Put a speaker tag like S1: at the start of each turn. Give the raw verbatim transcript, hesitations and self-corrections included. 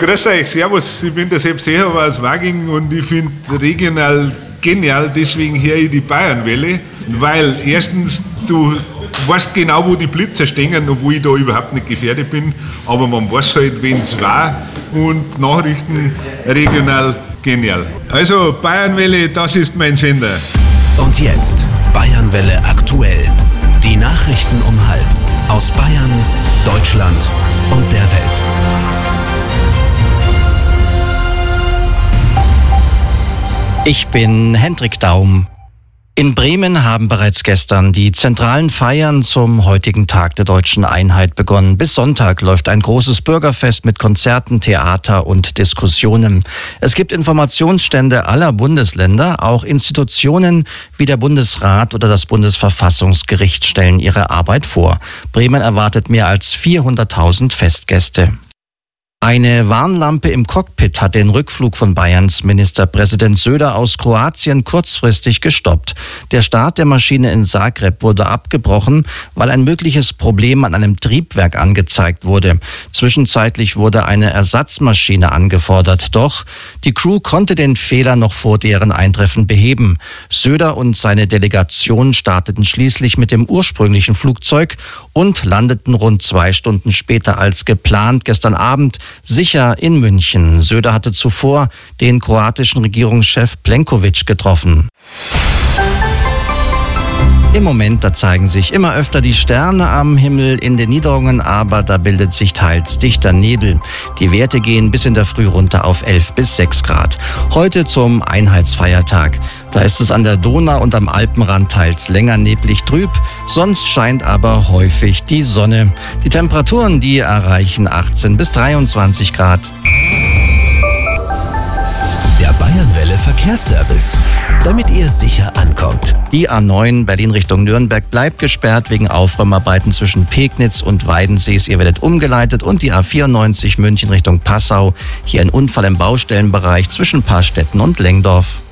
S1: grüß euch, servus, ich bin der Sepp Seehofer aus Waging und ich finde regional genial, deswegen höre ich die Bayernwelle, weil erstens, du weißt genau, wo die Blitzer stehen, obwohl ich da überhaupt nicht gefährdet bin, aber man weiß halt, wenn es war, und Nachrichten regional genial. Also Bayernwelle, das ist mein Sender.
S2: Und jetzt Bayernwelle aktuell. Die Nachrichten um halb aus Bayern, Deutschland und der Welt.
S3: Ich bin Hendrik Daum. In Bremen haben bereits gestern die zentralen Feiern zum heutigen Tag der Deutschen Einheit begonnen. Bis Sonntag läuft ein großes Bürgerfest mit Konzerten, Theater und Diskussionen. Es gibt Informationsstände aller Bundesländer. Auch Institutionen wie der Bundesrat oder das Bundesverfassungsgericht stellen ihre Arbeit vor. Bremen erwartet mehr als vierhunderttausend Festgäste. Eine Warnlampe im Cockpit hat den Rückflug von Bayerns Ministerpräsident Söder aus Kroatien kurzfristig gestoppt. Der Start der Maschine in Zagreb wurde abgebrochen, weil ein mögliches Problem an einem Triebwerk angezeigt wurde. Zwischenzeitlich wurde eine Ersatzmaschine angefordert. Doch die Crew konnte den Fehler noch vor deren Eintreffen beheben. Söder und seine Delegation starteten schließlich mit dem ursprünglichen Flugzeug und landeten rund zwei Stunden später als geplant gestern Abend sicher in München. Söder hatte zuvor den kroatischen Regierungschef Plenković getroffen. Im Moment, da zeigen sich immer öfter die Sterne am Himmel in den Niederungen, aber da bildet sich teils dichter Nebel. Die Werte gehen bis in der Früh runter auf elf bis sechs Grad. Heute zum Einheitsfeiertag. Da ist es an der Donau und am Alpenrand teils länger neblig trüb, sonst scheint aber häufig die Sonne. Die Temperaturen, die erreichen achtzehn bis dreiundzwanzig Grad.
S2: Der Bayernwelle Verkehrsservice, damit ihr sicher ankommt.
S3: Die A neun Berlin Richtung Nürnberg bleibt gesperrt wegen Aufräumarbeiten zwischen Pegnitz und Weidensees. Ihr werdet umgeleitet, und die A vierundneunzig München Richtung Passau. Hier ein Unfall im Baustellenbereich zwischen Paarstetten und Lengdorf.